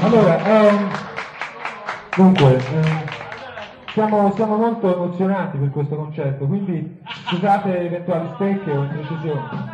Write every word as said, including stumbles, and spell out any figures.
Allora, ehm, dunque, ehm, siamo, siamo molto emozionati per questo concerto, quindi scusate eventuali stecche o imprecisioni.